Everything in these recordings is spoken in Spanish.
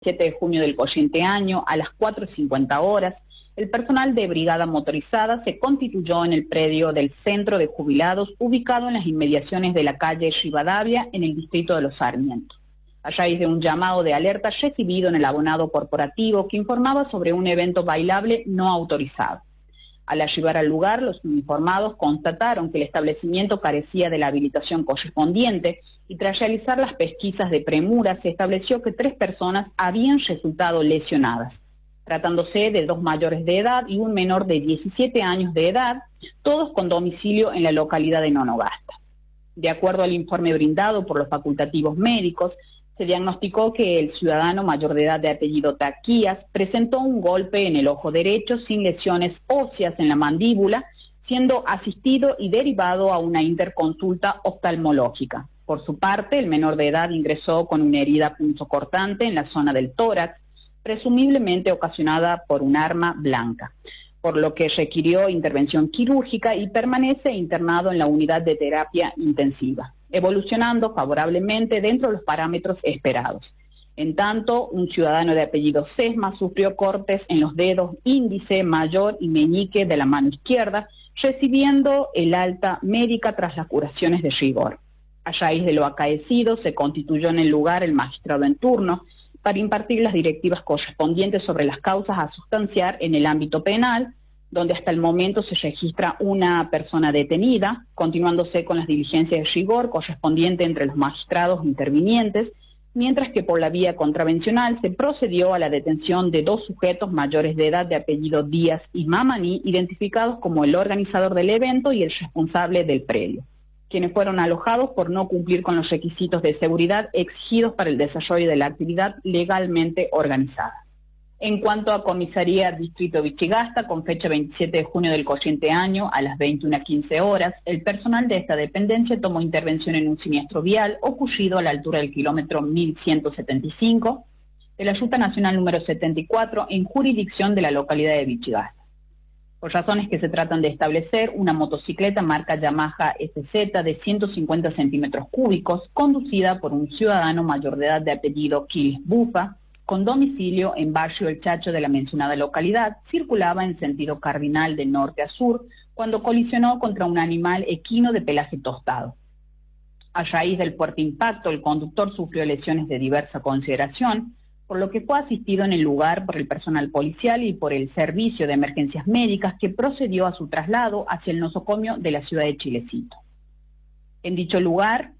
7 de junio del corriente año, a las 4:50 horas, el personal de brigada motorizada se constituyó en el predio del Centro de Jubilados, ubicado en las inmediaciones de la calle Rivadavia, en el distrito de Los Sarmientos, a raíz de un llamado de alerta recibido en el abonado corporativo que informaba sobre un evento bailable no autorizado. Al arribar al lugar, los uniformados constataron que el establecimiento carecía de la habilitación correspondiente y tras realizar las pesquisas de premura se estableció que 3 personas habían resultado lesionadas, tratándose de 2 mayores de edad y un menor de 17 años de edad, todos con domicilio en la localidad de Nonogasta. De acuerdo al informe brindado por los facultativos médicos, se diagnosticó que el ciudadano mayor de edad de apellido Taquías presentó un golpe en el ojo derecho sin lesiones óseas en la mandíbula, siendo asistido y derivado a una interconsulta oftalmológica. Por su parte, el menor de edad ingresó con una herida punzocortante en la zona del tórax, presumiblemente ocasionada por un arma blanca, por lo que requirió intervención quirúrgica y permanece internado en la unidad de terapia intensiva, evolucionando favorablemente dentro de los parámetros esperados. En tanto, un ciudadano de apellido Sesma sufrió cortes en los dedos índice, mayor y meñique de la mano izquierda, recibiendo el alta médica tras las curaciones de rigor. A raíz de lo acaecido, se constituyó en el lugar el magistrado en turno para impartir las directivas correspondientes sobre las causas a sustanciar en el ámbito penal, donde hasta el momento se registra una persona detenida, continuándose con las diligencias de rigor correspondiente entre los magistrados intervinientes, mientras que por la vía contravencional se procedió a la detención de 2 sujetos mayores de edad de apellido Díaz y Mamaní, identificados como el organizador del evento y el responsable del predio, quienes fueron alojados por no cumplir con los requisitos de seguridad exigidos para el desarrollo de la actividad legalmente organizada. En cuanto a Comisaría Distrito Vichigasta, con fecha 27 de junio del corriente año, a las 21:15 horas, el personal de esta dependencia tomó intervención en un siniestro vial ocurrido a la altura del kilómetro 1175 de la Ruta Nacional número 74 en jurisdicción de la localidad de Vichigasta. Por razones que se tratan de establecer, una motocicleta marca Yamaha SZ de 150 centímetros cúbicos, conducida por un ciudadano mayor de edad de apellido Quiles Bufa, con domicilio en Barrio El Chacho de la mencionada localidad, circulaba en sentido cardinal de norte a sur cuando colisionó contra un animal equino de pelaje tostado. A raíz del fuerte impacto, el conductor sufrió lesiones de diversa consideración, por lo que fue asistido en el lugar por el personal policial y por el Servicio de Emergencias Médicas, que procedió a su traslado hacia el nosocomio de la ciudad de Chilecito. En dicho lugar,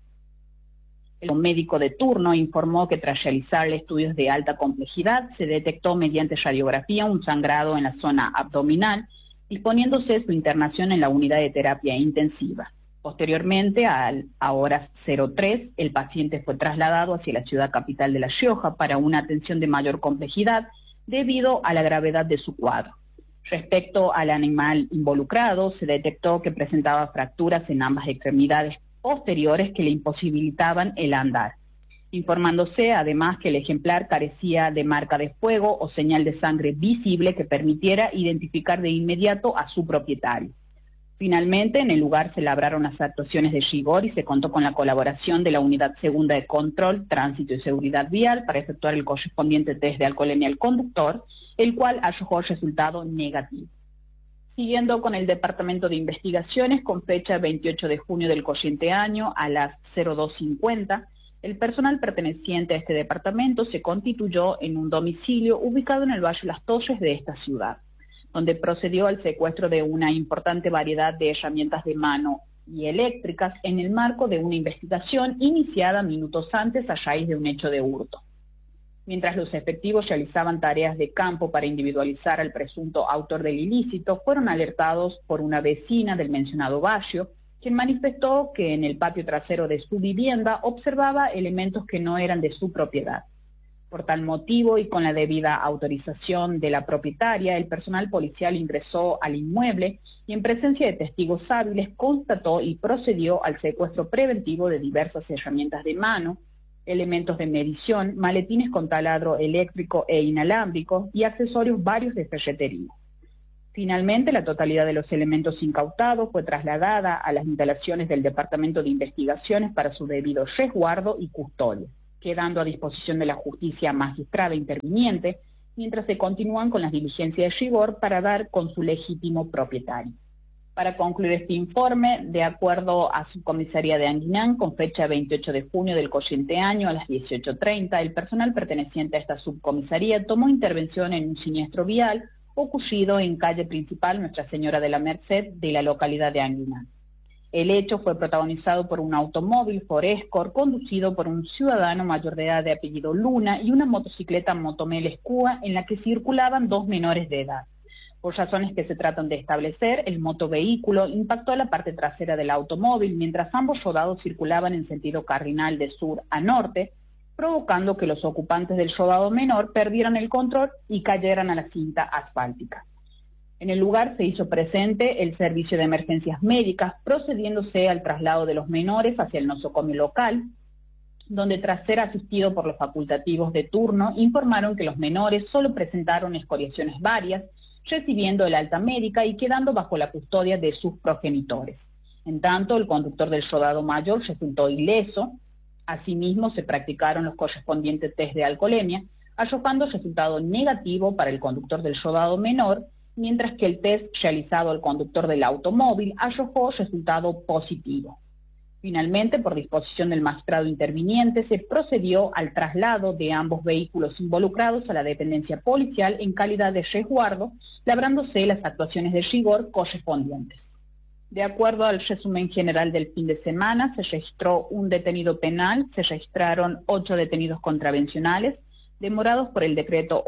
el médico de turno informó que tras realizar estudios de alta complejidad se detectó mediante radiografía un sangrado en la zona abdominal, disponiéndose su internación en la unidad de terapia intensiva. Posteriormente, a horas 03, el paciente fue trasladado hacia la ciudad capital de La Rioja para una atención de mayor complejidad debido a la gravedad de su cuadro. Respecto al animal involucrado, se detectó que presentaba fracturas en ambas extremidades posteriores que le imposibilitaban el andar, informándose además que el ejemplar carecía de marca de fuego o señal de sangre visible que permitiera identificar de inmediato a su propietario. Finalmente, en el lugar se labraron las actuaciones de rigor y se contó con la colaboración de la Unidad Segunda de Control, Tránsito y Seguridad Vial para efectuar el correspondiente test de alcoholemia al conductor, el cual arrojó resultado negativo. Siguiendo con el Departamento de Investigaciones, con fecha 28 de junio del corriente año, a las 02:50, el personal perteneciente a este departamento se constituyó en un domicilio ubicado en el barrio Las Torres de esta ciudad, donde procedió al secuestro de una importante variedad de herramientas de mano y eléctricas en el marco de una investigación iniciada minutos antes a raíz de un hecho de hurto. Mientras los efectivos realizaban tareas de campo para individualizar al presunto autor del ilícito, fueron alertados por una vecina del mencionado barrio, quien manifestó que en el patio trasero de su vivienda observaba elementos que no eran de su propiedad. Por tal motivo y con la debida autorización de la propietaria, el personal policial ingresó al inmueble y en presencia de testigos hábiles constató y procedió al secuestro preventivo de diversas herramientas de mano, elementos de medición, maletines con taladro eléctrico e inalámbrico y accesorios varios de ferretería. Finalmente, la totalidad de los elementos incautados fue trasladada a las instalaciones del Departamento de Investigaciones para su debido resguardo y custodia. quedando a disposición de la justicia magistrada interviniente, mientras se continúan con las diligencias de rigor para dar con su legítimo propietario. Para concluir este informe, de acuerdo a Subcomisaría de Anguinán, con fecha 28 de junio del corriente año a las 18:30, el personal perteneciente a esta subcomisaría tomó intervención en un siniestro vial ocurrido en calle principal Nuestra Señora de la Merced de la localidad de Anguinán. El hecho fue protagonizado por un automóvil Ford Escort conducido por un ciudadano mayor de edad de apellido Luna y una motocicleta Motomel Escúa en la que circulaban 2 menores de edad. Por razones que se tratan de establecer, el motovehículo impactó la parte trasera del automóvil mientras ambos rodados circulaban en sentido cardinal de sur a norte, provocando que los ocupantes del rodado menor perdieran el control y cayeran a la cinta asfáltica. En el lugar se hizo presente el servicio de emergencias médicas, procediéndose al traslado de los menores hacia el nosocomio local, donde tras ser asistido por los facultativos de turno, informaron que los menores solo presentaron escoriaciones varias, recibiendo el alta médica y quedando bajo la custodia de sus progenitores. En tanto, el conductor del rodado mayor resultó ileso. Asimismo, se practicaron los correspondientes test de alcoholemia, arrojando resultado negativo para el conductor del rodado menor, mientras que el test realizado al conductor del automóvil arrojó resultado positivo. Finalmente, por disposición del magistrado interviniente, se procedió al traslado de ambos vehículos involucrados a la dependencia policial en calidad de resguardo, labrándose las actuaciones de rigor correspondientes. De acuerdo al resumen general del fin de semana, se registró un detenido penal, se registraron 8 detenidos contravencionales, demorados por el decreto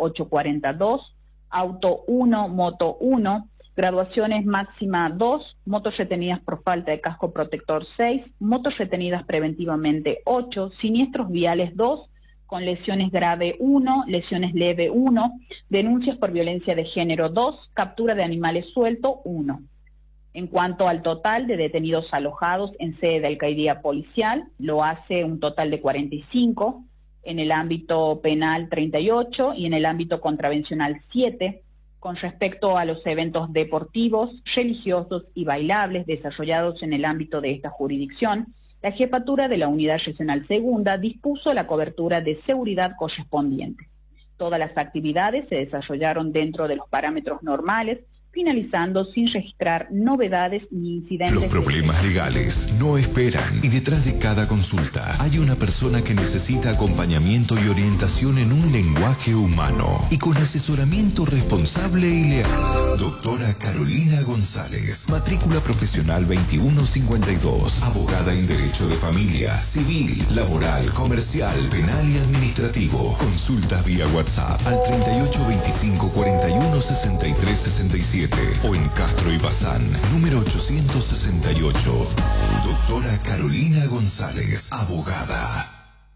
842, auto 1, moto 1, graduaciones máxima 2, motos retenidas por falta de casco protector 6, motos retenidas preventivamente 8, siniestros viales 2, con lesiones grave 1, lesiones leve 1, denuncias por violencia de género 2, captura de animales suelto 1. En cuanto al total de detenidos alojados en sede de alcaldía policial, lo hace un total de 45, en el ámbito penal 38 y en el ámbito contravencional 7, con respecto a los eventos deportivos, religiosos y bailables desarrollados en el ámbito de esta jurisdicción, la jefatura de la Unidad Regional Segunda dispuso la cobertura de seguridad correspondiente. Todas las actividades se desarrollaron dentro de los parámetros normales, finalizando sin registrar novedades ni incidentes. Los problemas legales no esperan y detrás de cada consulta hay una persona que necesita acompañamiento y orientación en un lenguaje humano y con asesoramiento responsable y leal. Doctora Carolina González, matrícula profesional 2152, abogada en Derecho de Familia, Civil, Laboral, Comercial, Penal y Administrativo. Consultas vía WhatsApp al 3825 41 63 67 o en Castro y Bazán, número 868. Doctora Carolina González, abogada.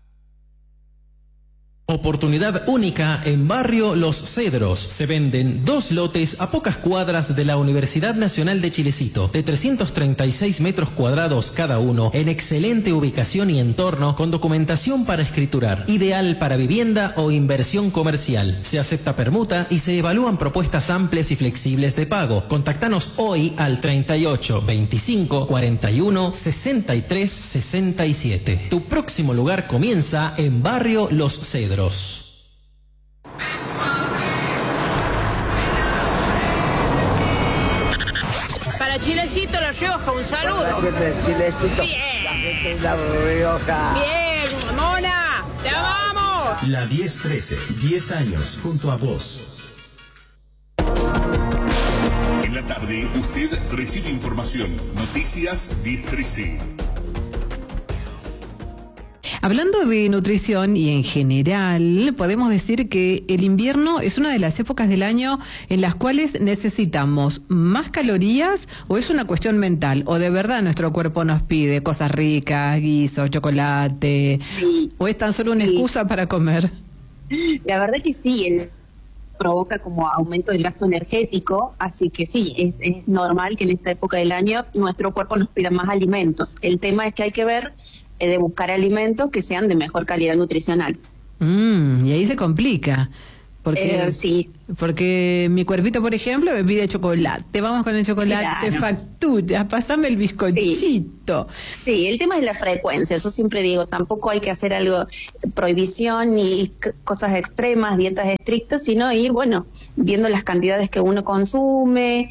Oportunidad única en Barrio Los Cedros. Se venden 2 lotes a pocas cuadras de la Universidad Nacional de Chilecito, de 336 metros cuadrados cada uno, en excelente ubicación y entorno, con documentación para escriturar, ideal para vivienda o inversión comercial. Se acepta permuta y se evalúan propuestas amplias y flexibles de pago. Contactanos hoy al 38 25 41 63 67. Tu próximo lugar comienza en Barrio Los Cedros. Para Chilecito La Rioja, un saludo. Chilecito. Bien. La gente de La Rioja. Bien, Mona, ¡la vamos! La 1013, 10 años junto a vos. En la tarde usted recibe información, noticias 1013. Hablando de nutrición y en general, podemos decir que el invierno es una de las épocas del año en las cuales necesitamos más calorías, o es una cuestión mental, o de verdad nuestro cuerpo nos pide cosas ricas, guisos, chocolate, sí, o es tan solo una excusa para comer. La verdad que sí, provoca como aumento del gasto energético, así que sí, es normal que en esta época del año nuestro cuerpo nos pida más alimentos. El tema es que hay que ver de buscar alimentos que sean de mejor calidad nutricional. Y ahí se complica, Porque, sí. Porque mi cuerpito, por ejemplo, me pide chocolate. Vamos con el chocolate, factura, pasame el bizcochito. Sí, el tema es la frecuencia. Yo siempre digo, tampoco hay que hacer algo, prohibición ni cosas extremas, dietas estrictas, sino ir, bueno, viendo las cantidades que uno consume,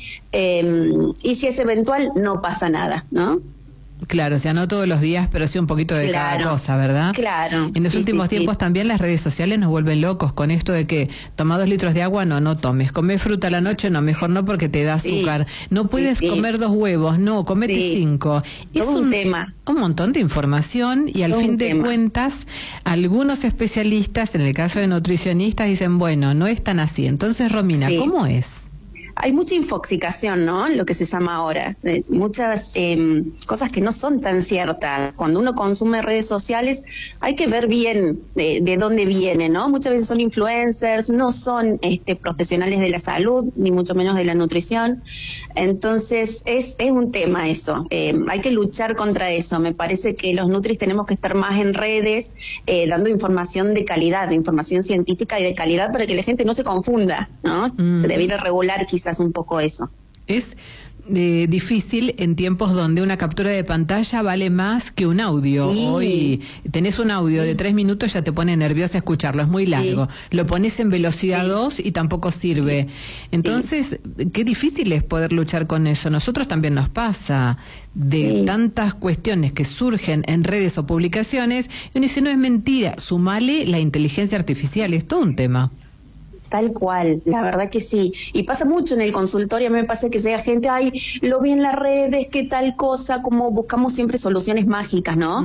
y si es eventual, no pasa nada, ¿no? Claro, o sea, no todos los días, pero sí un poquito de cada cosa, ¿verdad? Claro. En los últimos tiempos también las redes sociales nos vuelven locos con esto de que toma 2 litros de agua, no tomes. Come fruta a la noche, no, mejor no porque te da azúcar. No puedes comer 2 huevos, no, comete 5. Es un tema. Un montón de información y al fin de cuentas, algunos especialistas, en el caso de nutricionistas, dicen, bueno, no es tan así. Entonces, Romina, ¿cómo es? Hay mucha infoxicación, ¿no? Lo que se llama ahora. Muchas cosas que no son tan ciertas. Cuando uno consume redes sociales, hay que ver bien de dónde viene, ¿no? Muchas veces son influencers, no son profesionales de la salud, ni mucho menos de la nutrición. Entonces, es un tema eso. Hay que luchar contra eso. Me parece que los nutris tenemos que estar más en redes, dando información de calidad, información científica y de calidad para que la gente no se confunda, ¿no? Se debiera regular quizás un poco eso. Es difícil en tiempos donde una captura de pantalla vale más que un audio. Hoy tenés un audio de 3 minutos, ya te pone nerviosa escucharlo, es muy largo. Lo pones en velocidad 2 y tampoco sirve. Entonces, qué difícil es poder luchar con eso. Nosotros también nos pasa de tantas cuestiones que surgen en redes o publicaciones, y uno dice, no es mentira, sumale la inteligencia artificial, es todo un tema. Tal cual, la verdad que sí. Y pasa mucho en el consultorio, a mí me pasa que llega gente, ay, lo vi en las redes, qué tal cosa, como buscamos siempre soluciones mágicas, ¿no?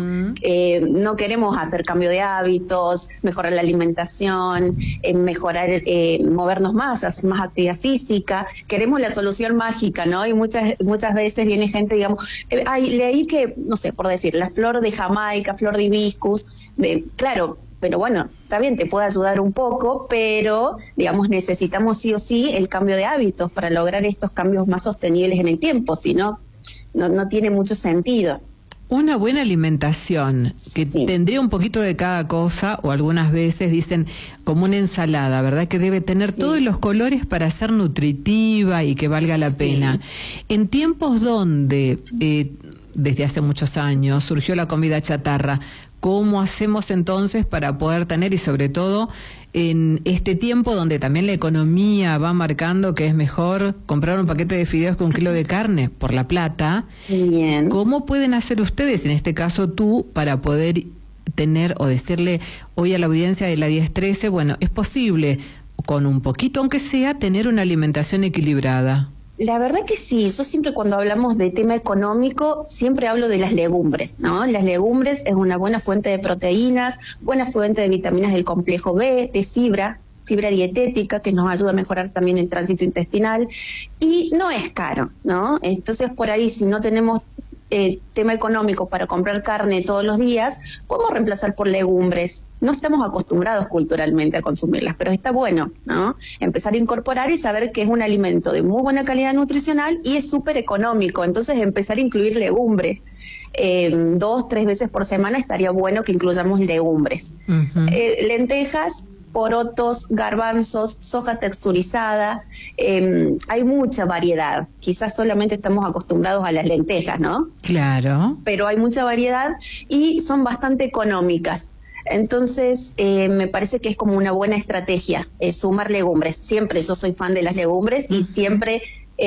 No queremos hacer cambio de hábitos, mejorar la alimentación, mejorar, movernos más, hacer más actividad física. Queremos la solución mágica, ¿no? Y muchas veces viene gente, digamos, ay, leí que, no sé, por decir, la flor de Jamaica, flor de hibiscus, claro, pero bueno, está bien, te puede ayudar un poco, pero, digamos, necesitamos sí o sí el cambio de hábitos para lograr estos cambios más sostenibles en el tiempo, si no, no tiene mucho sentido. Una buena alimentación que tendría un poquito de cada cosa, o algunas veces dicen como una ensalada, ¿verdad? Que debe tener todos los colores para ser nutritiva y que valga la pena. En tiempos donde, desde hace muchos años, surgió la comida chatarra, ¿cómo hacemos entonces para poder tener, y sobre todo en este tiempo donde también la economía va marcando que es mejor comprar un paquete de fideos que 1 kilo de carne por la plata? Bien. ¿Cómo pueden hacer ustedes, en este caso tú, para poder tener o decirle hoy a la audiencia de la 1013, bueno, es posible con un poquito, aunque sea, tener una alimentación equilibrada? La verdad que sí, yo siempre cuando hablamos de tema económico, siempre hablo de las legumbres, ¿no? Las legumbres es una buena fuente de proteínas, buena fuente de vitaminas del complejo B, de fibra dietética que nos ayuda a mejorar también el tránsito intestinal, y no es caro, ¿no? Entonces por ahí, si no tenemos tema económico para comprar carne todos los días, podemos reemplazar por legumbres. No estamos acostumbrados culturalmente a consumirlas, pero está bueno, ¿no? Empezar a incorporar y saber que es un alimento de muy buena calidad nutricional y es súper económico. Entonces empezar a incluir legumbres. 2, 3 veces por semana estaría bueno que incluyamos legumbres. Lentejas, porotos, garbanzos, soja texturizada, hay mucha variedad. Quizás solamente estamos acostumbrados a las lentejas, ¿no? Claro. Pero hay mucha variedad y son bastante económicas. Entonces, me parece que es como una buena estrategia sumar legumbres. Siempre yo soy fan de las legumbres y siempre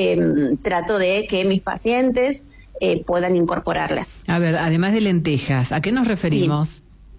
trato de que mis pacientes puedan incorporarlas. A ver, además de lentejas, ¿a qué nos referimos?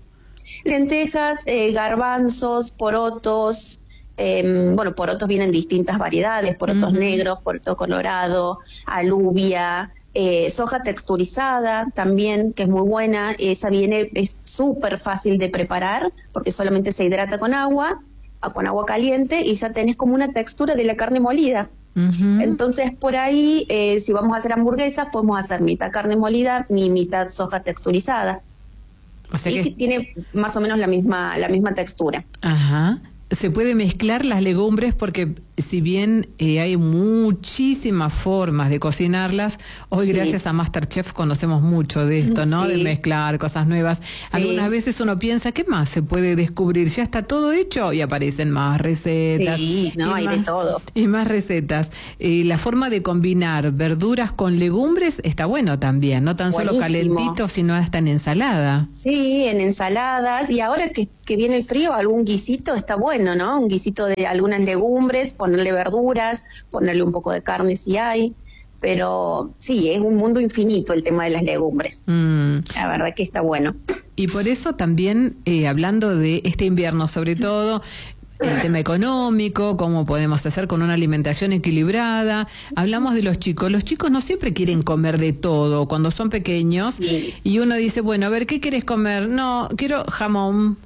Lentejas, garbanzos, porotos, porotos vienen en distintas variedades, porotos negros, poroto colorado, alubia, soja texturizada también, que es muy buena, esa es súper fácil de preparar, porque solamente se hidrata con agua caliente, y ya tenés como una textura de la carne molida. Entonces, por ahí, si vamos a hacer hamburguesas, podemos hacer mitad carne molida, mitad soja texturizada. O sea que tiene más o menos la misma textura. Ajá. Se puede mezclar las legumbres porque si bien hay muchísimas formas de cocinarlas, hoy gracias a MasterChef conocemos mucho de esto, ¿no? De mezclar cosas nuevas. Algunas veces uno piensa, ¿qué más se puede descubrir? Ya está todo hecho y aparecen más recetas. Sí, no, hay de todo. Y más recetas. La forma de combinar verduras con legumbres está bueno también, no tan solo calentito, sino hasta en ensalada. Sí, en ensaladas, y ahora que viene el frío, algún guisito está bueno, ¿no? Un guisito de algunas legumbres, ponerle verduras, ponerle un poco de carne si hay, pero sí, es un mundo infinito el tema de las legumbres. La verdad que está bueno. Y por eso también, hablando de este invierno sobre todo, el tema económico, cómo podemos hacer con una alimentación equilibrada. Hablamos de los chicos. Los chicos no siempre quieren comer de todo cuando son pequeños. Y uno dice, bueno, a ver, ¿qué quieres comer? No, quiero jamón.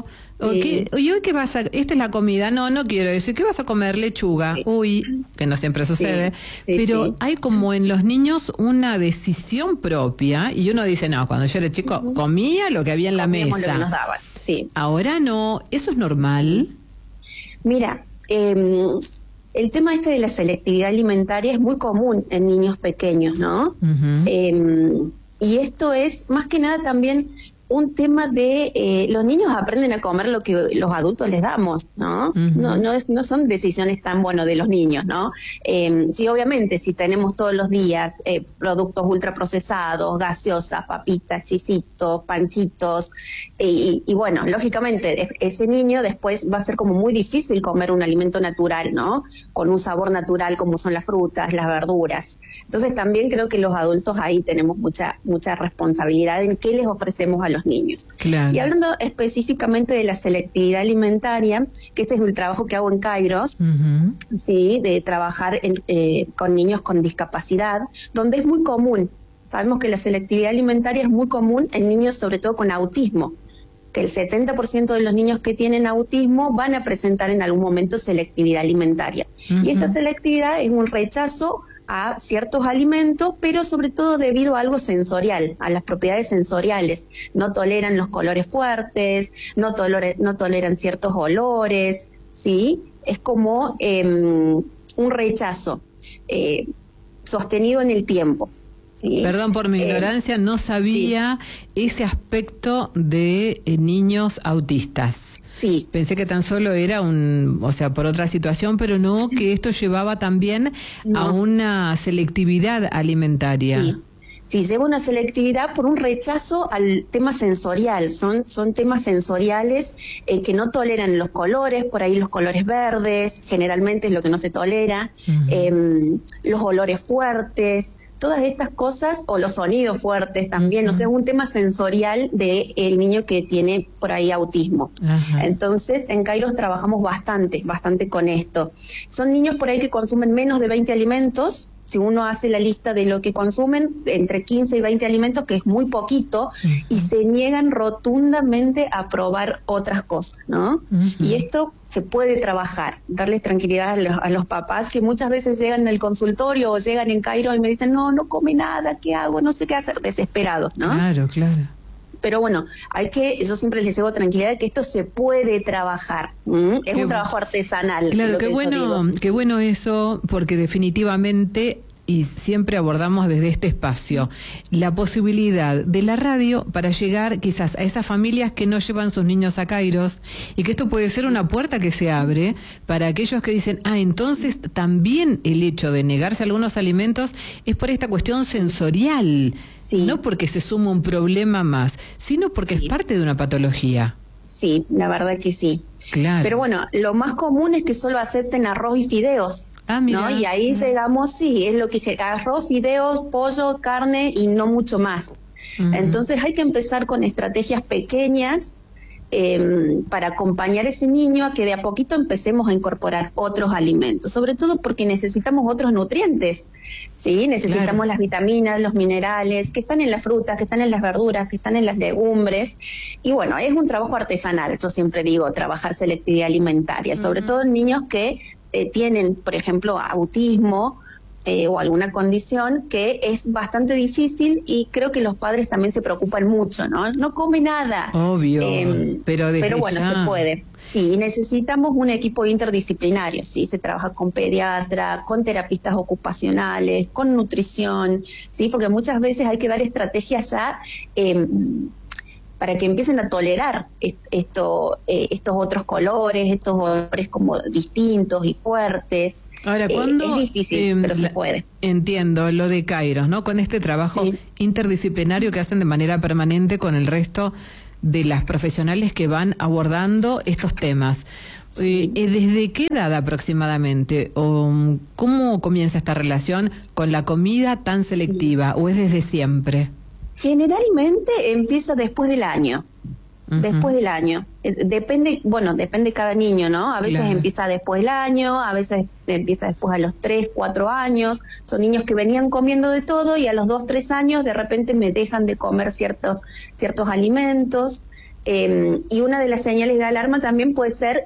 ¿Y hoy qué vas a...? Esta es la comida. No, no quiero eso. ¿Qué vas a comer? Lechuga. Uy, que no siempre sucede. Pero hay como en los niños una decisión propia. Y uno dice, no, cuando yo era chico comía lo que había en la mesa. Lo que nos daban. Ahora no. ¿Eso es normal? Mira, el tema este de la selectividad alimentaria es muy común en niños pequeños, ¿no? Y esto es más que nada también un tema de los niños aprenden a comer lo que los adultos les damos, ¿no? No son decisiones tan de los niños, ¿no? Sí, obviamente, si tenemos todos los días productos ultraprocesados, gaseosas, papitas, chisitos, panchitos, y bueno, lógicamente ese niño después va a ser como muy difícil comer un alimento natural, ¿no? Con un sabor natural como son las frutas, las verduras. Entonces también creo que los adultos ahí tenemos mucha responsabilidad en qué les ofrecemos a los niños. Claro. Y hablando específicamente de la selectividad alimentaria, que este es el trabajo que hago en Kairos, sí, de trabajar con niños con discapacidad, donde es muy común. Sabemos que la selectividad alimentaria es muy común en niños sobre todo con autismo, que el 70% de los niños que tienen autismo van a presentar en algún momento selectividad alimentaria. Y esta selectividad es un rechazo a ciertos alimentos, pero sobre todo debido a algo sensorial, a las propiedades sensoriales. No toleran los colores fuertes, no toleran ciertos olores, ¿sí? Es como un rechazo sostenido en el tiempo. Sí. Perdón por mi ignorancia, no sabía ese aspecto de niños autistas. Sí. Pensé que tan solo era por otra situación, pero no que esto llevaba también a una selectividad alimentaria. Sí, lleva una selectividad por un rechazo al tema sensorial. Son temas sensoriales que no toleran los colores, por ahí los colores verdes, generalmente es lo que no se tolera, los olores fuertes, todas estas cosas, o los sonidos fuertes también, o sea, es un tema sensorial del niño que tiene por ahí autismo. Entonces, en Kairos trabajamos bastante con esto. Son niños por ahí que consumen menos de 20 alimentos. Si uno hace la lista de lo que consumen, entre 15 y 20 alimentos, que es muy poquito, y se niegan rotundamente a probar otras cosas, ¿no? Y esto se puede trabajar, darles tranquilidad a los papás que muchas veces llegan al consultorio o llegan en Kairos y me dicen, no come nada, ¿qué hago? No sé qué hacer, desesperados, ¿no? Claro. Pero bueno, yo siempre les digo tranquilidad de que esto se puede trabajar. Es un trabajo artesanal. Claro, qué bueno eso, porque definitivamente, y siempre abordamos desde este espacio, la posibilidad de la radio para llegar quizás a esas familias que no llevan sus niños a Kairos, y que esto puede ser una puerta que se abre para aquellos que dicen, entonces también el hecho de negarse a algunos alimentos es por esta cuestión sensorial, no porque se suma un problema más, sino porque es parte de una patología. Sí, la verdad que sí. Claro. Pero bueno, lo más común es que solo acepten arroz y fideos. ¿No? Y ahí llegamos, es lo que dice, arroz, fideos, pollo, carne y no mucho más. Entonces hay que empezar con estrategias pequeñas para acompañar a ese niño a que de a poquito empecemos a incorporar otros alimentos, sobre todo porque necesitamos otros nutrientes, ¿sí? Necesitamos las vitaminas, los minerales que están en las frutas, que están en las verduras, que están en las legumbres. Y bueno, es un trabajo artesanal, yo siempre digo, trabajar selectividad alimentaria, sobre todo en niños que tienen, por ejemplo, autismo o alguna condición que es bastante difícil, y creo que los padres también se preocupan mucho, ¿no? No come nada. Obvio, pero bueno, se puede. Sí, necesitamos un equipo interdisciplinario, sí, se trabaja con pediatra, con terapistas ocupacionales, con nutrición, sí, porque muchas veces hay que dar estrategias para que empiecen a tolerar estos otros colores, estos olores como distintos y fuertes. Ahora, ¿cuándo? Es difícil, pero se puede. Entiendo lo de Kairos, ¿no? Con este trabajo interdisciplinario que hacen de manera permanente con el resto de las profesionales que van abordando estos temas. ¿Desde qué edad aproximadamente? ¿O cómo comienza esta relación con la comida tan selectiva? ¿O es desde siempre? Generalmente empieza después del año. Después del año. Depende cada niño, ¿no? A veces empieza después del año, a veces empieza después a los 3, 4 años. Son niños que venían comiendo de todo y a los 2, 3 años de repente me dejan de comer ciertos alimentos. Y una de las señales de alarma también puede ser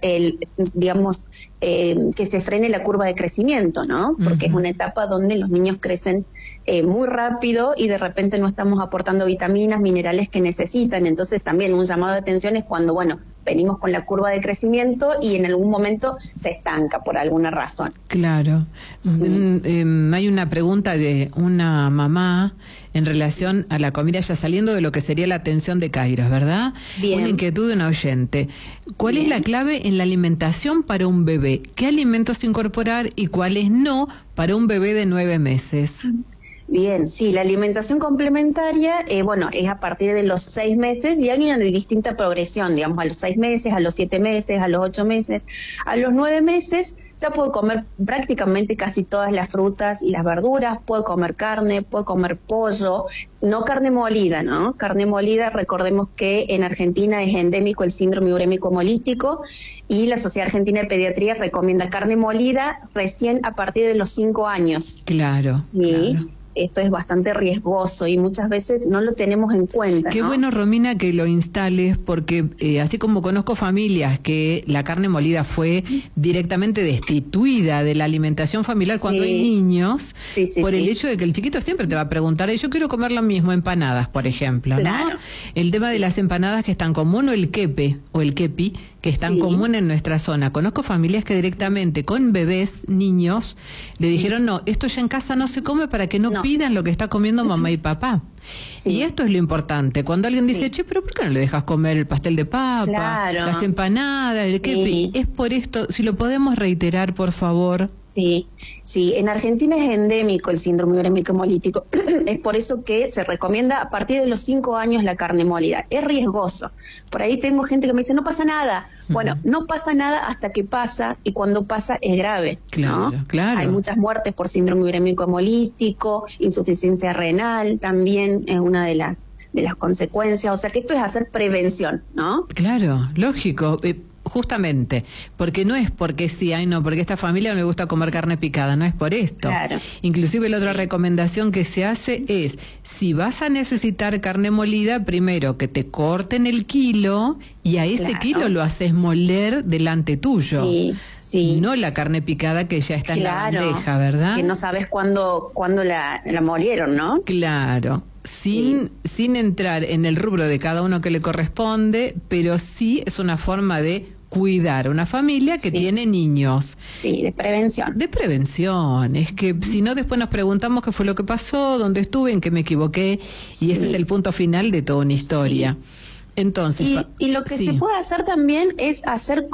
que se frene la curva de crecimiento, ¿no? Porque es una etapa donde los niños crecen muy rápido y de repente no estamos aportando vitaminas, minerales que necesitan. Entonces también un llamado de atención es cuando, venimos con la curva de crecimiento y en algún momento se estanca por alguna razón. Claro. Sí. Hay una pregunta de una mamá en relación a la comida, ya saliendo de lo que sería la atención de Kairos, ¿verdad? Bien. Una inquietud de una oyente. ¿Cuál es la clave en la alimentación para un bebé? ¿Qué alimentos incorporar y cuáles no para un bebé de 9 meses? Bien, sí, la alimentación complementaria, es a partir de los 6 meses y hay una distinta progresión, digamos, a los 6 meses, a los 7 meses, a los 8 meses. A los 9 meses ya puedo comer prácticamente casi todas las frutas y las verduras, puedo comer carne, puedo comer pollo, no carne molida, ¿no? Carne molida, recordemos que en Argentina es endémico el síndrome urémico hemolítico y la Sociedad Argentina de Pediatría recomienda carne molida recién a partir de los 5 años. Claro, sí. Claro. Esto es bastante riesgoso y muchas veces no lo tenemos en cuenta. Qué bueno, Romina, que lo instales, porque así como conozco familias que la carne molida fue directamente destituida de la alimentación familiar cuando hay niños, por el hecho de que el chiquito siempre te va a preguntar, yo quiero comer lo mismo, empanadas, por ejemplo, claro. ¿no? El tema de las empanadas que están común o el kepe o el kepi, que es tan común en nuestra zona. Conozco familias que directamente con bebés, niños, le dijeron, no, esto ya en casa no se come para que no pidan lo que está comiendo mamá y papá. Y esto es lo importante. Cuando alguien dice, pero ¿por qué no le dejas comer el pastel de papa, las empanadas, el kepi? Es por esto, si lo podemos reiterar, por favor. Sí, en Argentina es endémico el síndrome urémico hemolítico. Es por eso que se recomienda a partir de los 5 años la carne molida. Es riesgoso. Por ahí tengo gente que me dice, no pasa nada. Bueno, no pasa nada hasta que pasa y cuando pasa es grave. Claro, ¿no? claro. Hay muchas muertes por síndrome urémico hemolítico, insuficiencia renal también es una de las consecuencias. O sea que esto es hacer prevención, ¿no? Claro, lógico. Justamente, porque no es porque sí, porque a esta familia no le gusta comer carne picada, no es por esto. Claro. Inclusive la otra recomendación que se hace es, si vas a necesitar carne molida, primero que te corten el kilo y a ese kilo lo haces moler delante tuyo. Sí. No la carne picada que ya está en la bandeja, ¿verdad? Que no sabes cuándo la molieron, ¿no? Claro. Sin entrar en el rubro de cada uno que le corresponde, pero sí es una forma de cuidar a una familia que tiene niños. Sí, de prevención. De prevención. Es que si no, después nos preguntamos qué fue lo que pasó, dónde estuve, en qué me equivoqué, y ese es el punto final de toda una historia. Entonces, y lo que se puede hacer también es hacer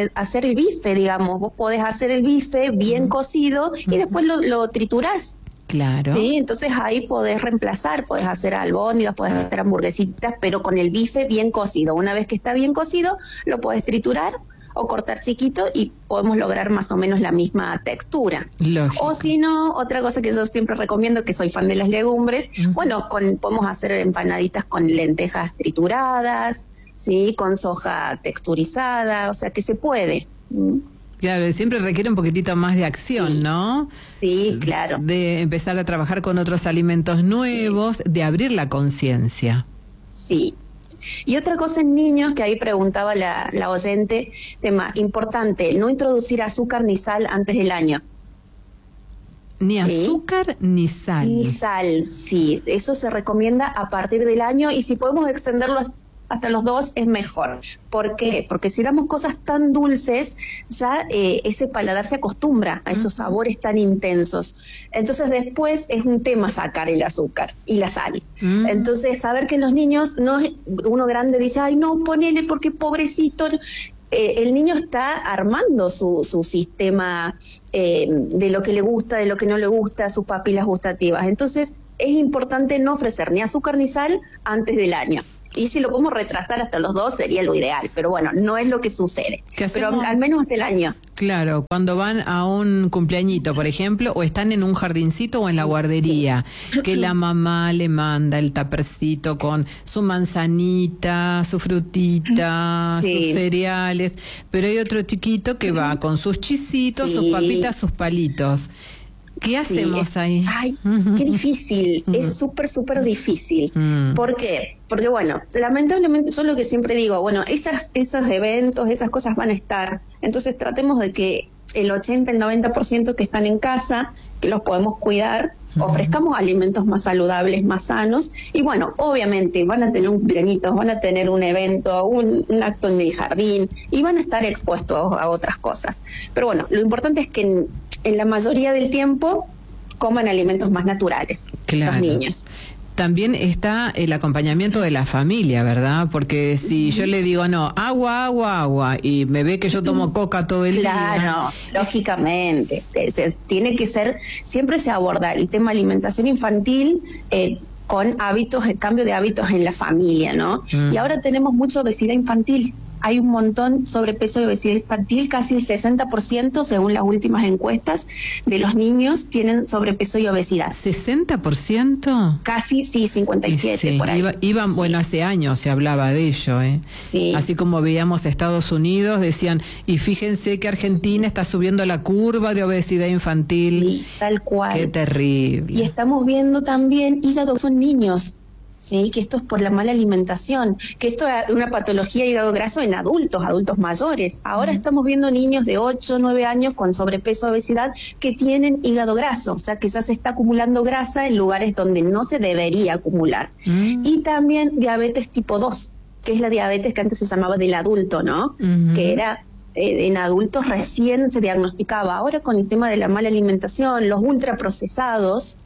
el bife, digamos. Vos podés hacer el bife bien cocido y después lo triturás. Claro. Sí, entonces ahí podés reemplazar, podés hacer albóndigas, podés hacer hamburguesitas, pero con el bife bien cocido. Una vez que está bien cocido, lo podés triturar o cortar chiquito y podemos lograr más o menos la misma textura. Lógico. O si no, otra cosa que yo siempre recomiendo, que soy fan de las legumbres, podemos hacer empanaditas con lentejas trituradas, sí, con soja texturizada, o sea que se puede. Claro, siempre requiere un poquitito más de acción, ¿no? Sí, claro. De empezar a trabajar con otros alimentos nuevos, de abrir la conciencia. Sí. Y otra cosa en niños, que ahí preguntaba la oyente, tema importante, no introducir azúcar ni sal antes del año. Ni azúcar ni sal. Ni sal, sí. Eso se recomienda a partir del año y si podemos extenderlo hasta los 2 es mejor. ¿Por qué? Porque si damos cosas tan dulces, ya ese paladar se acostumbra a esos sabores tan intensos. Entonces después es un tema sacar el azúcar y la sal. Entonces saber que los niños, no, uno grande dice, ay no, ponele porque pobrecito. El niño está armando su sistema de lo que le gusta, de lo que no le gusta, sus papilas gustativas. Entonces es importante no ofrecer ni azúcar ni sal antes del año. Y si lo podemos retrasar hasta los 2 sería lo ideal, pero bueno, no es lo que sucede. Pero al menos hasta el año. Claro, cuando van a un cumpleañito, por ejemplo, o están en un jardincito o en la guardería, que la mamá le manda el tapercito con su manzanita, su frutita, sus cereales, pero hay otro chiquito que va con sus chisitos, sus papitas, sus palitos. ¿Qué hacemos ahí? Ay, qué difícil, es súper difícil. ¿Por qué? Porque bueno, lamentablemente yo lo que siempre digo, bueno, esos eventos, esas cosas van a estar, entonces tratemos de que el 80, el 90% que están en casa, que los podemos cuidar, ofrezcamos alimentos más saludables, más sanos, y bueno, obviamente van a tener un cumpleañito, van a tener un evento, un acto en el jardín, y van a estar expuestos a otras cosas. Pero bueno, lo importante es que en la mayoría del tiempo coman alimentos más naturales, los niños. También está el acompañamiento de la familia, ¿verdad? Porque si yo le digo, no, agua, y me ve que yo tomo coca todo el día. Claro, lógicamente. Tiene que ser, siempre se aborda el tema alimentación infantil con hábitos, el cambio de hábitos en la familia, ¿no? Y ahora tenemos mucha obesidad infantil. Hay un montón sobrepeso y obesidad infantil, casi el 60% según las últimas encuestas de los niños tienen sobrepeso y obesidad. ¿60%? Casi, sí, 57 por ahí. Bueno, hace años se hablaba de ello, ¿eh? Sí. Así como veíamos Estados Unidos, decían, y fíjense que Argentina está subiendo la curva de obesidad infantil. Sí, tal cual. Qué terrible. Y estamos viendo también hígado son niños. Sí, que esto es por la mala alimentación, que esto es una patología de hígado graso en adultos mayores. Ahora estamos viendo niños de 8, 9 años con sobrepeso, obesidad, que tienen hígado graso, o sea que ya se está acumulando grasa en lugares donde no se debería acumular. Y también diabetes tipo 2, que es la diabetes que antes se llamaba del adulto, ¿no? Que era en adultos recién se diagnosticaba. Ahora con el tema de la mala alimentación, los ultraprocesados,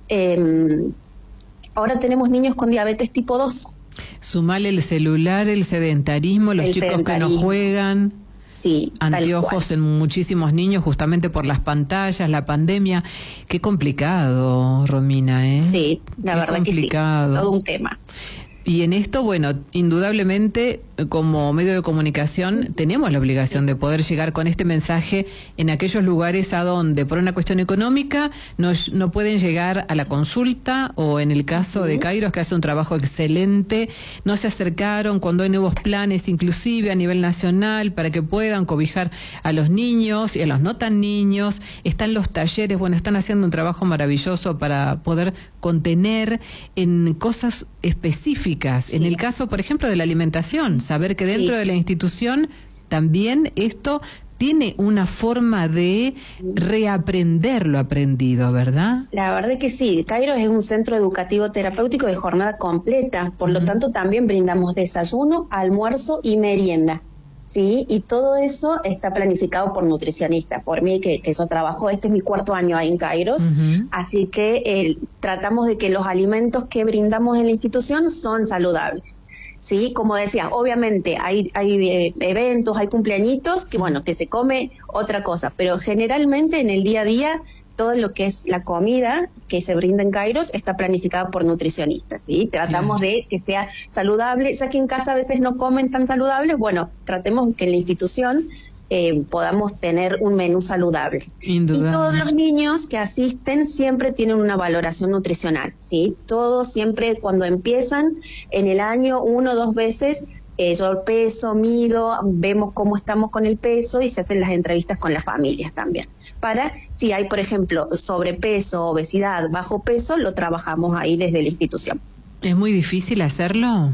ahora tenemos niños con diabetes tipo 2. Sumale el celular, el sedentarismo, los chicos que no juegan. Sí, anteojos en muchísimos niños justamente por las pantallas, la pandemia. Qué complicado, Romina, ¿eh? Sí, la verdad complicado. Que sí, todo un tema. Y en esto, bueno, indudablemente como medio de comunicación tenemos la obligación de poder llegar con este mensaje en aquellos lugares a donde por una cuestión económica no pueden llegar a la consulta, o en el caso de Kairos, que hace un trabajo excelente, no se acercaron cuando hay nuevos planes inclusive a nivel nacional para que puedan cobijar a los niños y a los no tan niños. Están los talleres, bueno, están haciendo un trabajo maravilloso para poder contener en cosas específicas. Sí. En el caso, por ejemplo, de la alimentación, saber que dentro de la institución también esto tiene una forma de reaprender lo aprendido, ¿verdad? La verdad que sí. Kairos es un centro educativo terapéutico de jornada completa, por lo tanto también brindamos desayuno, almuerzo y merienda. Sí, y todo eso está planificado por nutricionistas, por mí que yo trabajo, este es mi 4º año ahí en Kairos, así que tratamos de que los alimentos que brindamos en la institución son saludables. Sí, como decía, obviamente hay eventos, hay cumpleañitos que bueno, que se come otra cosa, pero generalmente en el día a día todo lo que es la comida que se brinda en Kairos está planificada por nutricionistas, ¿sí? Tratamos de que sea saludable, ya que en casa a veces no comen tan saludables, bueno, tratemos que en la institución podamos tener un menú saludable. Y todos los niños que asisten siempre tienen una valoración nutricional, ¿sí? Todos siempre cuando empiezan en el año 1 o 2 veces, yo peso, mido, vemos cómo estamos con el peso y se hacen las entrevistas con las familias también. Para si hay, por ejemplo, sobrepeso, obesidad, bajo peso, lo trabajamos ahí desde la institución. ¿Es muy difícil hacerlo?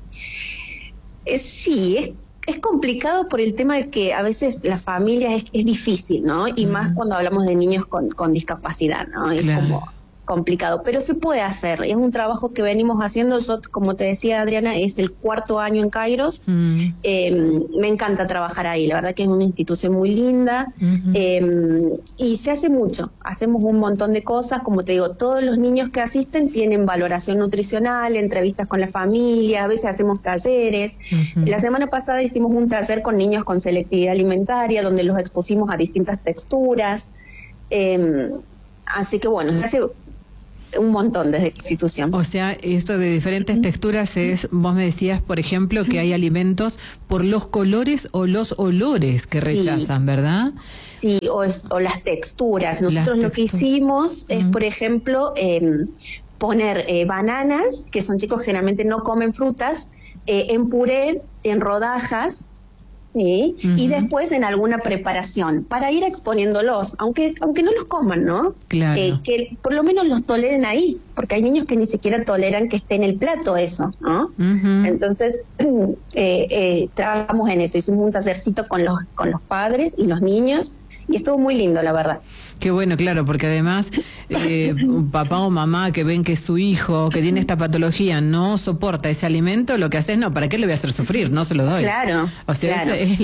Sí, es complicado por el tema de que a veces la familia es difícil, ¿no? Y más cuando hablamos de niños con discapacidad, ¿no? Es complicado, pero se puede hacer. Es un trabajo que venimos haciendo. Yo, como te decía, Adriana, es el 4º año en Kairos. Me encanta trabajar ahí, la verdad que es una institución muy linda. Y se hace mucho, hacemos un montón de cosas. Como te digo, todos los niños que asisten tienen valoración nutricional, entrevistas con la familia, a veces hacemos talleres. La semana pasada hicimos un taller con niños con selectividad alimentaria, donde los expusimos a distintas texturas. Así que bueno, hace un montón desde la institución. O sea, esto de diferentes texturas es, vos me decías, por ejemplo, que hay alimentos por los colores o los olores que rechazan, ¿verdad? Sí, o las texturas. Nosotros lo que hicimos es, por ejemplo, poner bananas, que son chicos que generalmente no comen frutas, en puré, en rodajas, ¿sí? Y después en alguna preparación, para ir exponiéndolos, aunque no los coman, ¿no? Claro. Que por lo menos los toleren ahí, porque hay niños que ni siquiera toleran que esté en el plato eso, ¿no? Entonces, trabajamos en eso, hicimos un tallercito con los padres y los niños, y estuvo muy lindo, la verdad. Qué bueno, claro, porque además papá o mamá que ven que su hijo que tiene esta patología no soporta ese alimento, lo que hace es, no, ¿para qué le voy a hacer sufrir? No se lo doy. Claro. O sea, ese es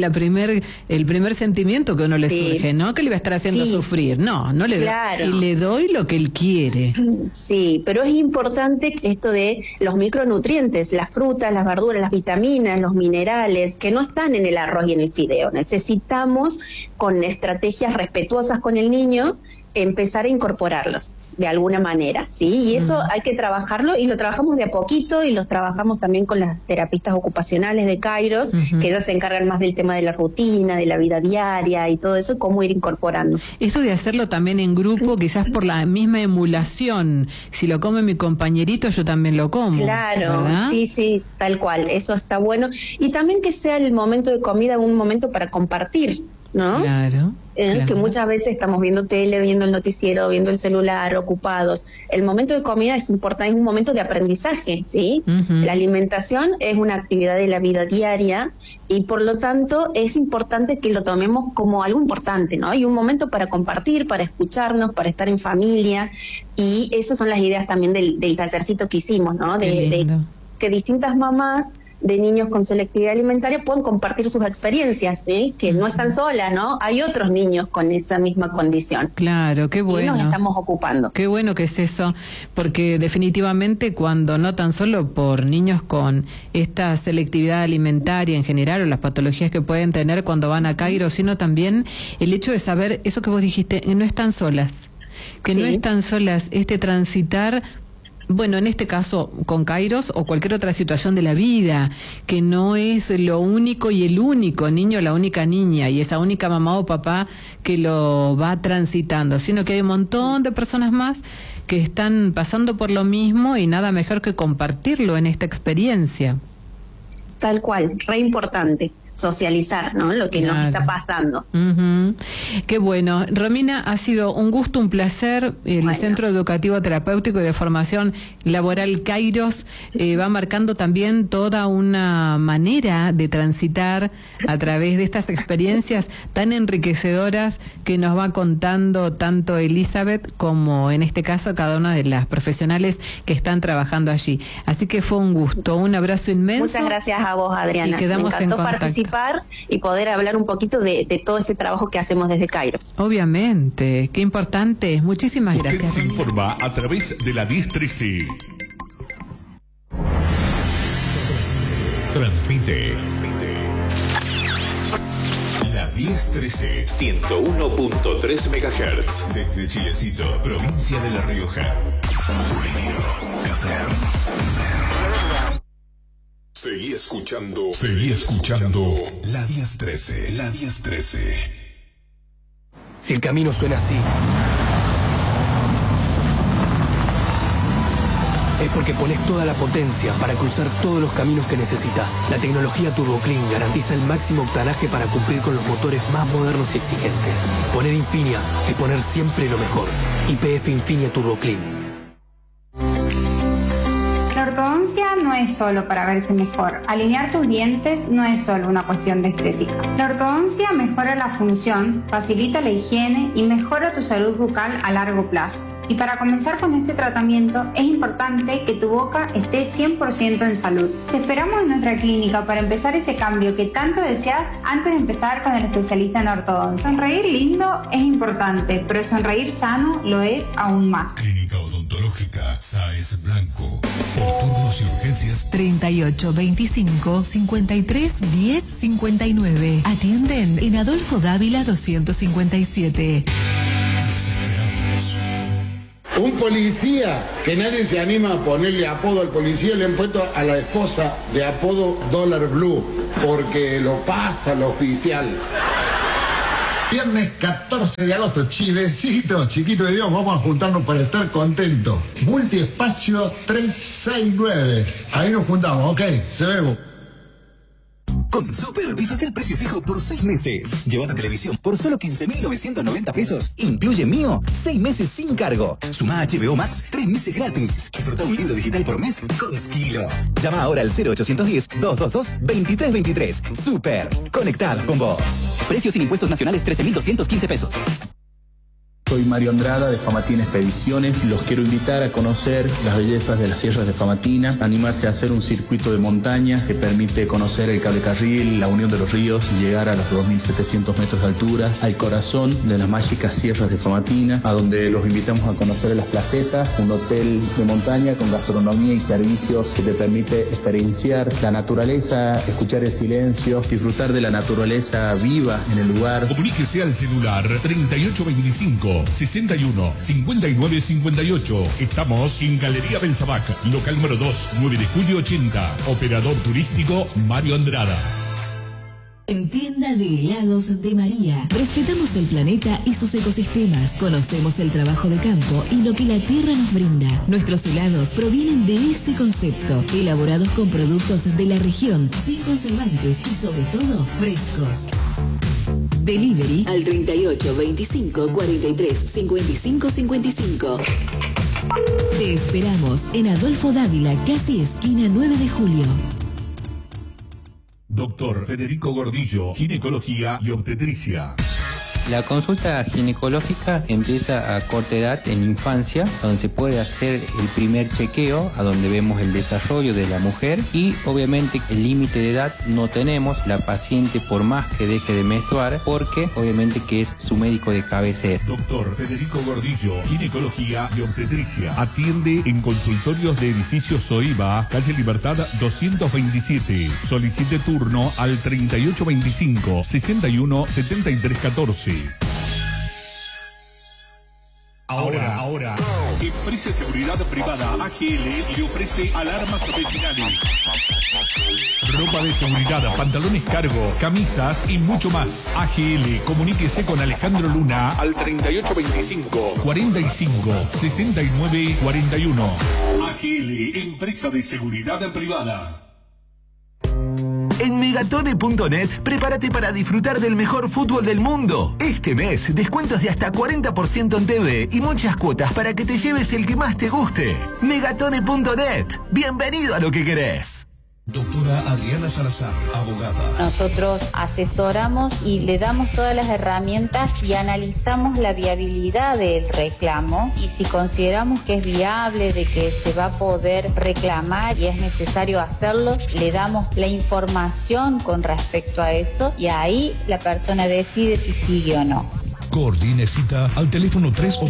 el primer sentimiento que uno le surge, ¿no? Que le va a estar haciendo sufrir. No le doy. Y le doy lo que él quiere. Sí, pero es importante esto de los micronutrientes, las frutas, las verduras, las vitaminas, los minerales, que no están en el arroz y en el fideo. Necesitamos, con estrategias respetuosas con el niño, empezar a incorporarlos de alguna manera, ¿sí? Y eso hay que trabajarlo, y lo trabajamos de a poquito, y lo trabajamos también con las terapistas ocupacionales de Kairos, que ellas se encargan más del tema de la rutina, de la vida diaria y todo eso, cómo ir incorporando. Eso de hacerlo también en grupo, quizás por la misma emulación, si lo come mi compañerito, yo también lo como. Claro, ¿verdad? sí, tal cual, eso está bueno. Y también que sea el momento de comida un momento para compartir, ¿no? Claro. Que muchas veces estamos viendo tele, viendo el noticiero, viendo el celular, ocupados. El momento de comida es importante, es un momento de aprendizaje, ¿sí? La alimentación es una actividad de la vida diaria, y por lo tanto es importante que lo tomemos como algo importante, ¿no? Y un momento para compartir, para escucharnos, para estar en familia, y esas son las ideas también del tallercito que hicimos, ¿no? De que distintas mamás de niños con selectividad alimentaria pueden compartir sus experiencias, ¿sí? Que no están solas, ¿no? Hay otros niños con esa misma condición. Claro, qué bueno. Y nos estamos ocupando. Qué bueno que es eso, porque definitivamente cuando no tan solo por niños con esta selectividad alimentaria en general, o las patologías que pueden tener cuando van a Kairos, sino también el hecho de saber eso que vos dijiste, que no están solas, no están solas, transitar. Bueno, en este caso con Kairos o cualquier otra situación de la vida, que no es lo único y el único niño, la única niña y esa única mamá o papá que lo va transitando, sino que hay un montón de personas más que están pasando por lo mismo, y nada mejor que compartirlo en esta experiencia. Tal cual, re importante socializar, ¿no? Lo que nos está pasando. Qué bueno. Romina, ha sido un gusto, un placer. El Centro Educativo Terapéutico y de Formación Laboral Kairos va marcando también toda una manera de transitar a través de estas experiencias tan enriquecedoras que nos va contando tanto Elizabeth como, en este caso, cada una de las profesionales que están trabajando allí. Así que fue un gusto, un abrazo inmenso. Muchas gracias a vos, Adriana. Y quedamos Me encantó en contacto. Participar y poder hablar un poquito de todo este trabajo que hacemos desde Kairos. Obviamente, qué importante. Muchísimas gracias. Usted se informa a través de la 1013. Transmite la 1013, 101.3 MHz desde Chilecito, provincia de La Rioja. Seguí escuchando la 1013, la 1013. Si el camino suena así, es porque pones toda la potencia para cruzar todos los caminos que necesitas. La tecnología Turbo Clean garantiza el máximo octanaje para cumplir con los motores más modernos y exigentes. Poner Infinia es poner siempre lo mejor. YPF Infinia Turbo Clean. Norton, ortodoncia no es solo para verse mejor. Alinear tus dientes no es solo una cuestión de estética. La ortodoncia mejora la función, facilita la higiene y mejora tu salud bucal a largo plazo. Y para comenzar con este tratamiento es importante que tu boca esté 100% en salud. Te esperamos en nuestra clínica para empezar ese cambio que tanto deseas antes de empezar con el especialista en ortodoncia. Sonreír lindo es importante, pero sonreír sano lo es aún más. Clínica Odontológica Sáez Blanco. Por turnos y urgencias 38 25 53 10 59. Atienden en Adolfo Dávila 257. Un policía que nadie se anima a ponerle apodo al policía, le han puesto a la esposa de apodo Dólar Blue, porque lo pasa lo oficial. Viernes 14 de agosto, chivecito, chiquito de Dios, vamos a juntarnos para estar contentos. Multiespacio 369. Ahí nos juntamos, ok, se vemos. Con Super, disfruta el precio fijo por 6 meses. Llévate televisión por solo 15.990 pesos. Incluye Mío, 6 meses sin cargo. Suma HBO Max, 3 meses gratis. Disfruta un libro digital por mes con Skilo. Llama ahora al 0810-222-2323. Super, conectado con vos. Precios sin impuestos nacionales, 13.215 pesos. Soy Mario Andrada de Famatina Expediciones. Los quiero invitar a conocer las bellezas de las sierras de Famatina, animarse a hacer un circuito de montaña que permite conocer el cable carril, la unión de los ríos y llegar a los 2.700 metros de altura, al corazón de las mágicas sierras de Famatina, a donde los invitamos a conocer las placetas, un hotel de montaña con gastronomía y servicios que te permite experienciar la naturaleza, escuchar el silencio, disfrutar de la naturaleza viva en el lugar. Comuníquese al celular 3825 61 59 58. Estamos en Galería Belsabac, local número 2, 9 de julio 80. Operador turístico Mario Andrada. En Tienda de Helados de María. Respetamos el planeta y sus ecosistemas. Conocemos el trabajo de campo y lo que la tierra nos brinda. Nuestros helados provienen de ese concepto, elaborados con productos de la región, sin conservantes y sobre todo frescos. Delivery al 38 25 43 55 55. Te esperamos en Adolfo Dávila, casi esquina 9 de julio. Doctor Federico Gordillo, ginecología y obstetricia. La consulta ginecológica empieza a corta edad en infancia, donde se puede hacer el primer chequeo, a donde vemos el desarrollo de la mujer y obviamente el límite de edad no tenemos, la paciente por más que deje de menstruar, porque obviamente que es su médico de cabecera. Doctor Federico Gordillo, ginecología y obstetricia. Atiende en consultorios de edificio Soiba, calle Libertad 227. Solicite turno al 3825 61 73 14. Ahora, Empresa de Seguridad Privada AGL le ofrece alarmas vecinales, ropa de seguridad, pantalones cargo, camisas y mucho más. AGL, comuníquese con Alejandro Luna al 3825 45 69 41. AGL, Empresa de Seguridad Privada. En Megatone.net, prepárate para disfrutar del mejor fútbol del mundo. Este mes, descuentos de hasta 40% en TV y muchas cuotas para que te lleves el que más te guste. Megatone.net, bienvenido a lo que querés. Doctora Adriana Salazar, abogada. Nosotros asesoramos y le damos todas las herramientas y analizamos la viabilidad del reclamo, y si consideramos que es viable, de que se va a poder reclamar y es necesario hacerlo, le damos la información con respecto a eso y ahí la persona decide si sigue o no. Coordine cita al teléfono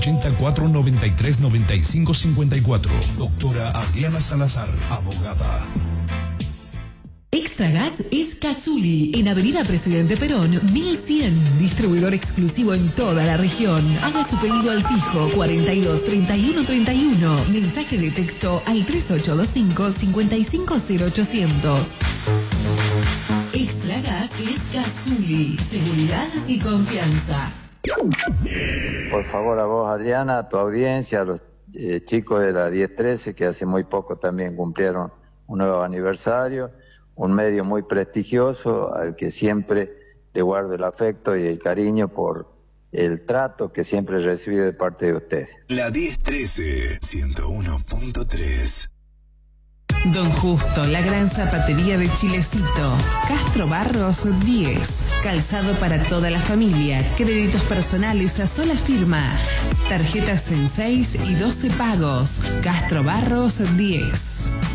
384-93-9554. Doctora Adriana Salazar, abogada. Extragas es Cazuli, en Avenida Presidente Perón, 1100. Distribuidor exclusivo en toda la región. Haga su pedido al fijo 42 31 31. Mensaje de texto al 3825 550800. Extragas es Cazuli. Seguridad y confianza. Por favor, a vos, Adriana, a tu audiencia, a los chicos de la 1013 que hace muy poco también cumplieron un nuevo aniversario. Un medio muy prestigioso al que siempre le guardo el afecto y el cariño por el trato que siempre he recibido de parte de ustedes. La 1013, 101.3. Don Justo, la gran zapatería de Chilecito. Castro Barros 10. Calzado para toda la familia. Créditos personales a sola firma. Tarjetas en 6 y 12 pagos. Castro Barros 10.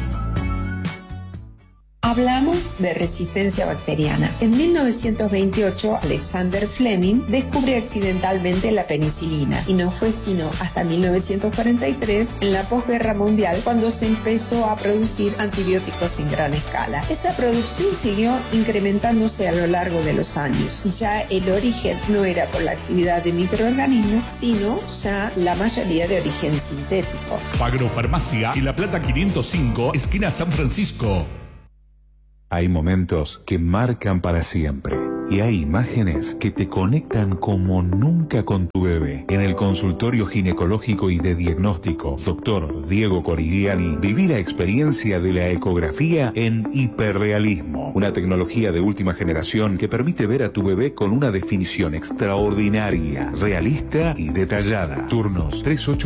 Hablamos de resistencia bacteriana. En 1928, Alexander Fleming descubre accidentalmente la penicilina y no fue sino hasta 1943, en la posguerra mundial, cuando se empezó a producir antibióticos en gran escala. Esa producción siguió incrementándose a lo largo de los años y ya el origen no era por la actividad de microorganismos, sino ya la mayoría de origen sintético. Agrofarmacia y La Plata 505, esquina San Francisco. Hay momentos que marcan para siempre y hay imágenes que te conectan como nunca con tu bebé. En el consultorio ginecológico y de diagnóstico, Dr. Diego Corigliani, viví la experiencia de la ecografía en hiperrealismo, una tecnología de última generación que permite ver a tu bebé con una definición extraordinaria, realista y detallada. Turnos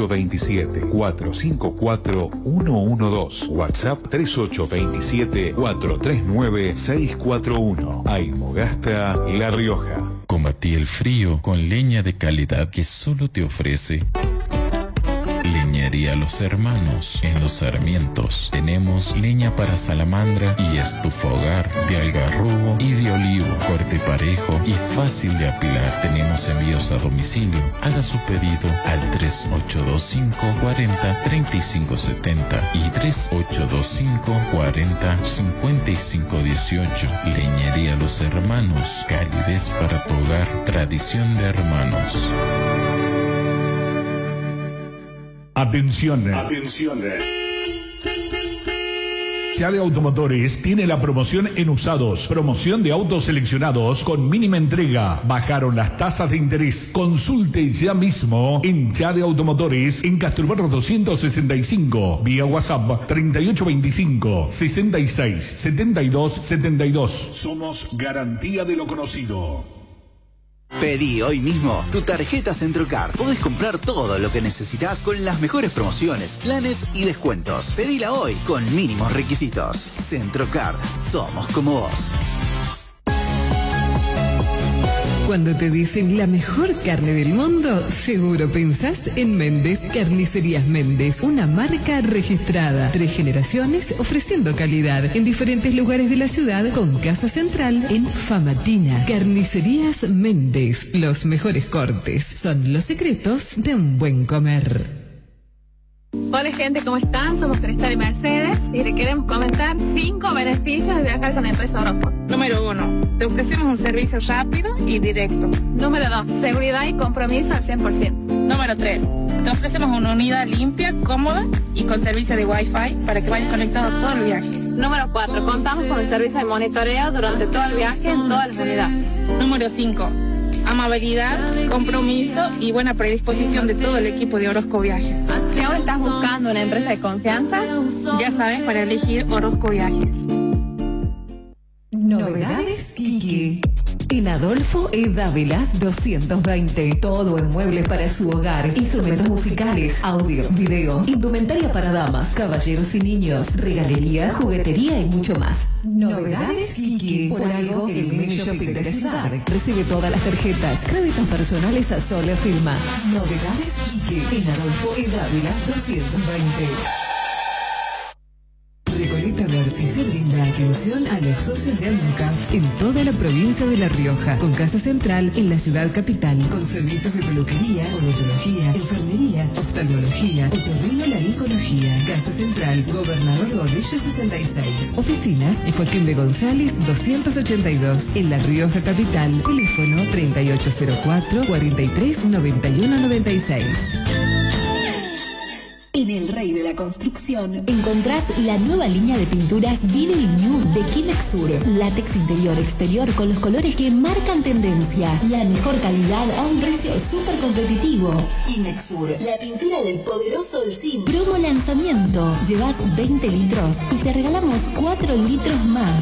3827-454-112, WhatsApp 3827-439-641. Aimogasta La Rioja. Combatí el frío con leña de calidad que solo te ofrece Leñería Los Hermanos. En Los Sarmientos tenemos leña para salamandra y estufa hogar de algarrobo y de olivo, corte parejo y fácil de apilar. Tenemos envíos a domicilio. Haga su pedido al 3825-40-3570 y 3825-40-5518. Leñería Los Hermanos. Calidez para tu hogar. Tradición de hermanos. Atención. Chade Automotores tiene la promoción en usados. Promoción de autos seleccionados con mínima entrega. Bajaron las tasas de interés. Consulte ya mismo en Chade Automotores en Castrobarros 265. Vía WhatsApp 3825-667272. Somos garantía de lo conocido. Pedí hoy mismo tu tarjeta Centrocard. Podés comprar todo lo que necesitas con las mejores promociones, planes y descuentos. Pedila hoy con mínimos requisitos. Centrocard, somos como vos. Cuando te dicen la mejor carne del mundo, seguro pensás en Méndez Carnicerías Méndez, una marca registrada. 3 generaciones ofreciendo calidad en diferentes lugares de la ciudad con casa central en Famatina. Carnicerías Méndez, los mejores cortes son los secretos de un buen comer. Hola gente, ¿cómo están? Somos Cristal y Mercedes y le queremos comentar 5 beneficios de viajar con la empresa Orosport. Número 1, te ofrecemos un servicio rápido y directo. Número 2, seguridad y compromiso al 100%. Número 3, te ofrecemos una unidad limpia, cómoda y con servicio de Wi-Fi para que vayas conectado todo el viaje. Número 4, contamos con el servicio de monitoreo durante todo el viaje en todas las unidades. Número 5, amabilidad, compromiso y buena predisposición de todo el equipo de Orozco Viajes. Si ahora estás buscando una empresa de confianza, ya sabes para elegir Orozco Viajes. Novedades Kiki. En Adolfo E. Dávila 220. Todo en muebles para su hogar, instrumentos musicales, audio, video, indumentaria para damas, caballeros y niños, regalería, juguetería y mucho más. Novedades Kiki. Por algo, el mini shopping de ciudad. Recibe todas las tarjetas, créditos personales a sola firma. Novedades Kiki. En Adolfo E. Dávila 220. Recoleta Vértice brinda atención a los socios de AMUCAF en toda la provincia de La Rioja, con casa central en la ciudad capital, con servicios de peluquería, odontología, enfermería, oftalmología, otorrinolaringología. Casa central, Gobernador Gordillo 66. Oficinas en Joaquín B. González 282. En La Rioja capital, teléfono 3804-439196. En El Rey de la Construcción encontrás la nueva línea de pinturas Vinyl New de Kimex Sur. Látex interior-exterior con los colores que marcan tendencia. La mejor calidad a un precio súper competitivo. Kimex Sur, la pintura del poderoso Olsim. Promo lanzamiento. Llevas 20 litros y te regalamos 4 litros más.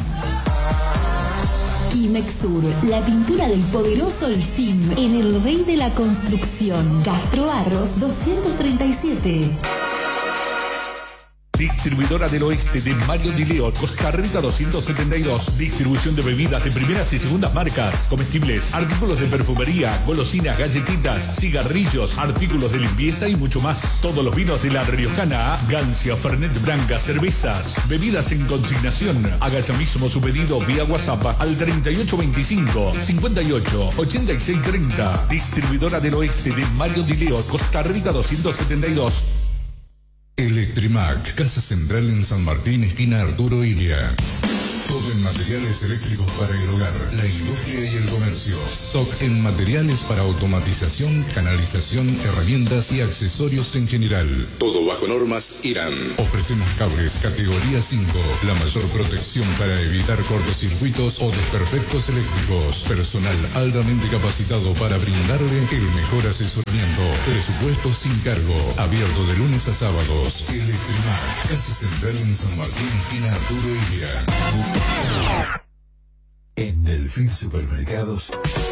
Kimex Sur, la pintura del poderoso Olsim. En El Rey de la Construcción. Castro Barros 237. Distribuidora del Oeste de Mario Di Leo, Costa Rica 272. Distribución de bebidas de primeras y segundas marcas, comestibles, artículos de perfumería, golosinas, galletitas, cigarrillos, artículos de limpieza y mucho más. Todos los vinos de La Riojana, Gancia, Fernet Branca, cervezas, bebidas en consignación. Haga ya mismo su pedido vía WhatsApp al 3825 58 86 30. Distribuidora del Oeste de Mario Di Leo, Costa Rica 272. Electrimac, Casa Central en San Martín, esquina Arturo Iria. Todo en materiales eléctricos para el hogar, la industria y el comercio. Stock en materiales para automatización, canalización, herramientas y accesorios en general. Todo bajo normas Irán. Ofrecemos cables categoría 5, la mayor protección para evitar cortocircuitos o desperfectos eléctricos. Personal altamente capacitado para brindarle el mejor asesoramiento. Presupuesto sin cargo. Abierto de lunes a sábados. Electrimac, Casa Central en San Martín, esquina Arturo Iria. En Delfín Supermercados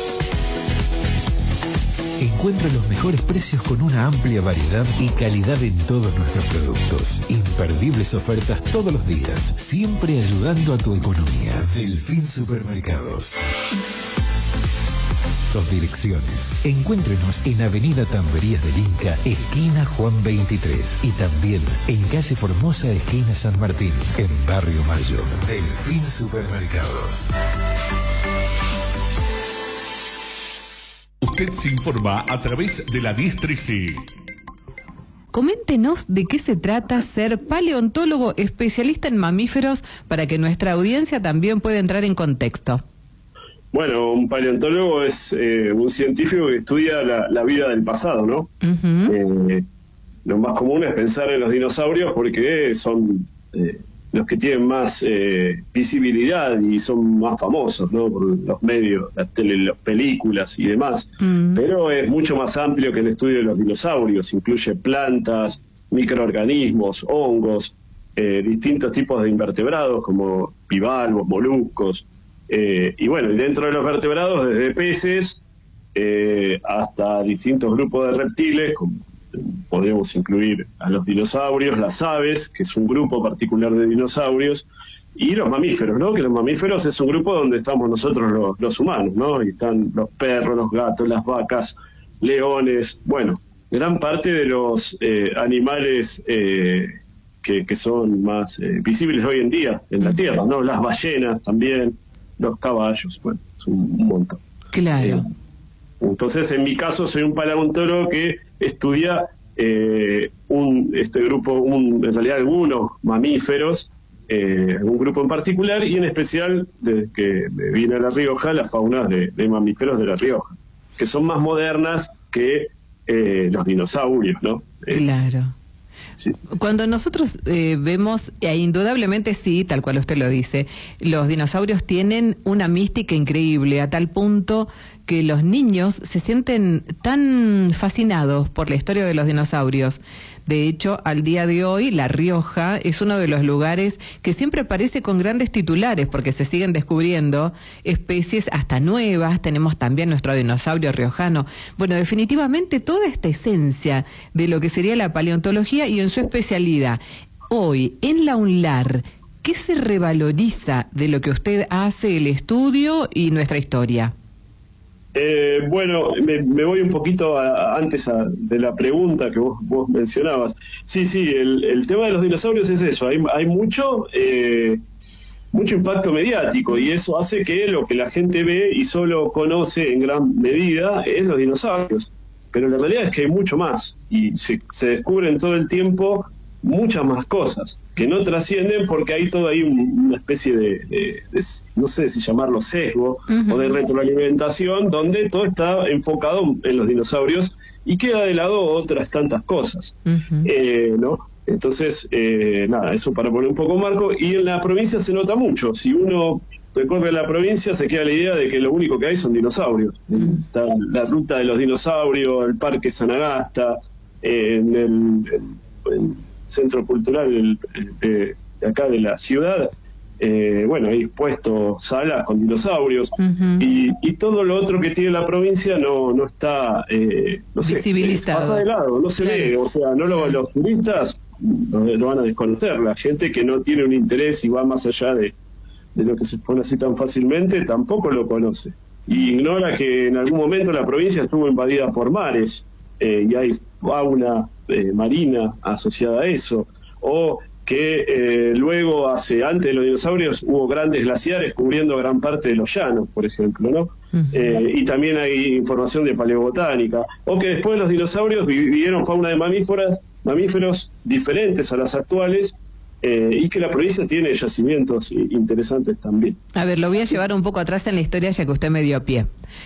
encuentra los mejores precios con una amplia variedad y calidad en todos nuestros productos. Imperdibles ofertas todos los días, siempre ayudando a tu economía. Delfín Supermercados. Dos direcciones. Encuéntrenos en Avenida Tamberías del Inca, esquina Juan 23. Y también en calle Formosa, esquina San Martín, en Barrio Mayo. Delfín Supermercados. Usted se informa a través de la 1013. Coméntenos de qué se trata ser paleontólogo especialista en mamíferos para que nuestra audiencia también pueda entrar en contexto. Bueno, un paleontólogo es un científico que estudia la vida del pasado, ¿no? Lo más común es pensar en los dinosaurios porque son los que tienen más visibilidad y son más famosos, ¿no? Por los medios, las películas y demás. Pero es mucho más amplio que el estudio de los dinosaurios. Incluye plantas, microorganismos, hongos, distintos tipos de invertebrados como bivalvos, moluscos. Y bueno, y dentro de los vertebrados, desde peces hasta distintos grupos de reptiles, como podríamos incluir a los dinosaurios, las aves, que es un grupo particular de dinosaurios, y los mamíferos, ¿no? Que los mamíferos es un grupo donde estamos nosotros los humanos, ¿no? Y están los perros, los gatos, las vacas, leones, bueno, gran parte de los animales que son más visibles hoy en día en la Tierra, ¿no? Las ballenas también, los caballos, bueno, es un montón. Claro. Entonces, en mi caso, soy un paleontólogo que estudia este grupo, en realidad algunos mamíferos, un grupo en particular, y en especial, desde que me vine a La Rioja, las faunas de mamíferos de La Rioja, que son más modernas que los dinosaurios, ¿no? Claro. Sí. Cuando nosotros vemos, indudablemente sí, tal cual usted lo dice, los dinosaurios tienen una mística increíble, a tal punto que los niños se sienten tan fascinados por la historia de los dinosaurios. De hecho, al día de hoy, La Rioja es uno de los lugares que siempre aparece con grandes titulares, porque se siguen descubriendo especies hasta nuevas. Tenemos también nuestro dinosaurio riojano. Bueno, definitivamente toda esta esencia de lo que sería la paleontología y en su especialidad. Hoy, en la UNLAR, ¿qué se revaloriza de lo que usted hace, el estudio y nuestra historia? Bueno, me voy un poquito antes de la pregunta que vos mencionabas. Sí, el tema de los dinosaurios es eso. Hay mucho impacto mediático, y eso hace que lo que la gente ve y solo conoce en gran medida es los dinosaurios. Pero la realidad es que hay mucho más, y se descubren todo el tiempo muchas más cosas que no trascienden, porque hay todo ahí una especie de no sé si llamarlo sesgo o de retroalimentación, donde todo está enfocado en los dinosaurios y queda de lado otras tantas cosas, ¿no? Entonces, nada, eso para poner un poco marco. Y en la provincia se nota mucho. Si uno recorre la provincia, se queda la idea de que lo único que hay son dinosaurios. Está la ruta de los dinosaurios, el Parque San Agasta, en el centro cultural de acá de la ciudad, bueno, hay puestos salas con dinosaurios, y todo lo otro que tiene la provincia no está, no sé, visibilizado, pasa de lado, no se ve, o sea, no los turistas lo van a desconocer. La gente que no tiene un interés y va más allá de lo que se expone así tan fácilmente, tampoco lo conoce. Y ignora que en algún momento la provincia estuvo invadida por mares, y hay fauna marina asociada a eso, o que luego, antes de los dinosaurios, hubo grandes glaciares cubriendo gran parte de los llanos, por ejemplo, ¿no? Y también hay información de paleobotánica, o que después de los dinosaurios vivieron fauna de mamíferos diferentes a las actuales, y que la provincia tiene yacimientos interesantes también. A ver, lo voy a llevar un poco atrás en la historia, ya que usted me dio pie.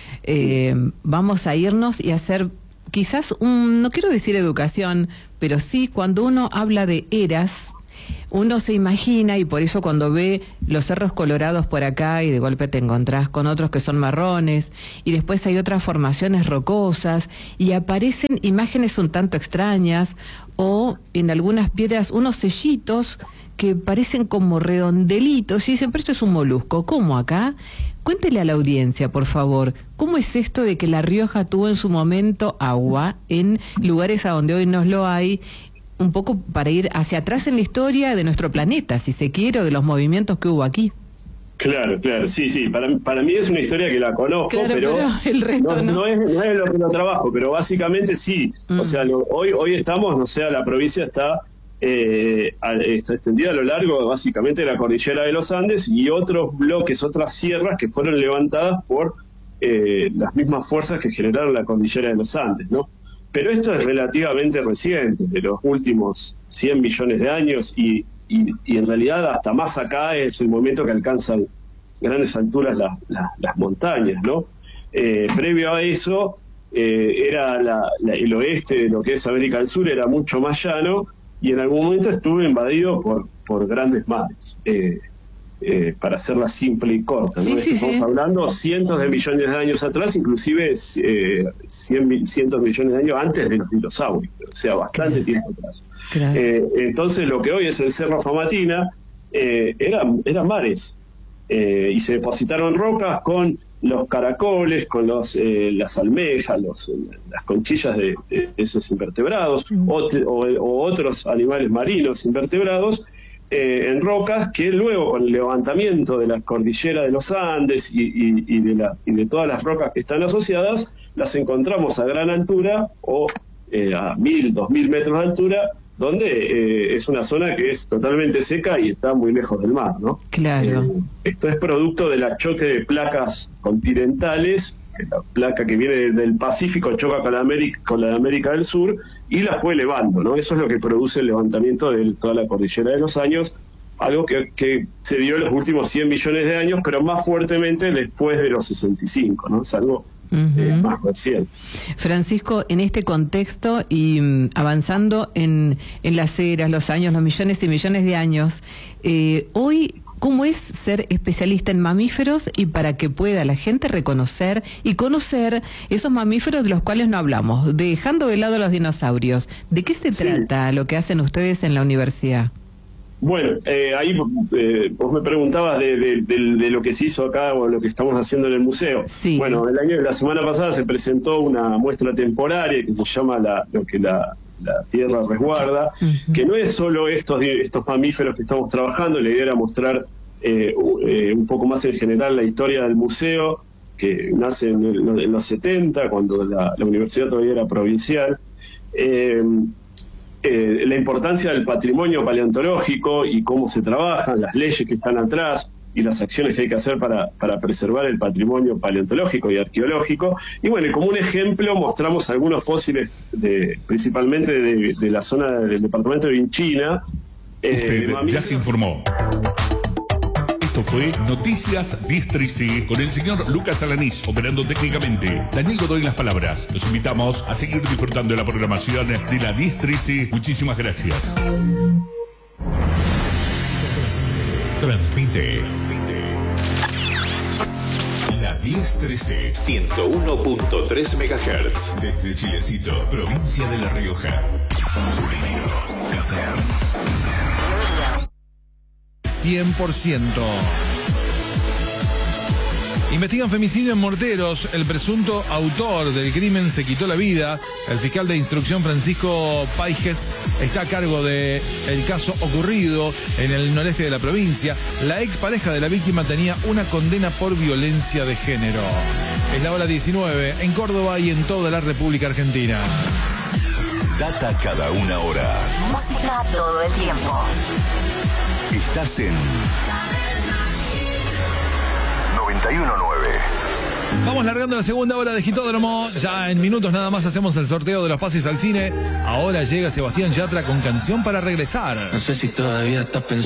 Vamos a irnos y hacer quizás no quiero decir educación, pero sí, cuando uno habla de eras, uno se imagina, y por eso cuando ve los cerros colorados por acá y de golpe te encontrás con otros que son marrones, y después hay otras formaciones rocosas y aparecen imágenes un tanto extrañas, o en algunas piedras unos sellitos que parecen como redondelitos y dicen, pero esto es un molusco, ¿cómo acá? Cuéntele a la audiencia, por favor, ¿cómo es esto de que La Rioja tuvo en su momento agua en lugares a donde hoy no lo hay? Un poco para ir hacia atrás en la historia de nuestro planeta, si se quiere, o de los movimientos que hubo aquí. Claro, sí. Para mí es una historia que la conozco, claro, pero el resto no es lo que lo trabajo, pero básicamente sí. O sea, hoy estamos, no sé, la provincia está extendida a lo largo básicamente de la cordillera de los Andes y otros bloques, otras sierras que fueron levantadas por las mismas fuerzas que generaron la cordillera de los Andes, ¿no? Pero esto es relativamente reciente, de los últimos 100 millones de años, y en realidad hasta más acá es el momento que alcanzan grandes alturas las montañas, ¿no? Previo a eso, era el oeste de lo que es América del Sur, era mucho más llano, y en algún momento estuvo invadido por grandes mares. Para hacerla simple y corta, ¿no? Estamos hablando cientos de millones de años atrás, inclusive cientos de millones de años antes de los dinosaurios, o sea, bastante tiempo atrás. Entonces lo que hoy es el Cerro Famatina eran mares, y se depositaron rocas con los caracoles, con las almejas, las conchillas de esos invertebrados, o otros animales marinos invertebrados, en rocas que luego, con el levantamiento de la cordillera de los Andes y de todas las rocas que están asociadas, las encontramos a gran altura, o a 1000, 2000 metros de altura, donde es una zona que es totalmente seca y está muy lejos del mar, ¿no? Claro. Esto es producto del choque de placas continentales. La placa que viene del Pacífico choca con la de América del Sur y la fue elevando, ¿no? Eso es lo que produce el levantamiento de toda la cordillera de los años, algo que se dio en los últimos 100 millones de años, pero más fuertemente después de los 65, ¿no? Es algo más reciente. Francisco, en este contexto y avanzando en las eras, los años, los millones y millones de años, hoy, ¿cómo es ser especialista en mamíferos y para que pueda la gente reconocer y conocer esos mamíferos de los cuales no hablamos, dejando de lado los dinosaurios? ¿De qué se trata lo que hacen ustedes en la universidad? Bueno, ahí vos me preguntabas de lo que se hizo acá o lo que estamos haciendo en el museo. Sí. Bueno, la semana pasada se presentó una muestra temporaria que se llama lo que la Tierra resguarda, que no es solo estos mamíferos que estamos trabajando. La idea era mostrar un poco más en general la historia del museo, que nace en los 70, cuando la universidad todavía era provincial. La importancia del patrimonio paleontológico y cómo se trabajan, las leyes que están atrás y las acciones que hay que hacer para preservar el patrimonio paleontológico y arqueológico. Y bueno, como un ejemplo mostramos algunos fósiles principalmente de la zona del departamento de Vinchina. Usted ya se informó. Esto fue Noticias Districi con el señor Lucas Alanís operando técnicamente. Daniel Godoy las palabras. Los invitamos a seguir disfrutando de la programación de la Districi. Muchísimas gracias. Transmite la 1013 101.3 MHz desde Chilecito, provincia de La Rioja. 100%. Investigan femicidio en Morteros. El presunto autor del crimen se quitó la vida. El fiscal de instrucción Francisco Paiges está a cargo del caso ocurrido en el noreste de la provincia. La expareja de la víctima tenía una condena por violencia de género. Es la hora 19 en Córdoba y en toda la República Argentina. Data cada una hora. Música todo el tiempo. Estás en 91.9. Vamos largando la segunda hora de Gitódromo. Ya en minutos nada más hacemos el sorteo de los pases al cine. Ahora llega Sebastián Yatra con Canción para Regresar. No sé si todavía estás pensando.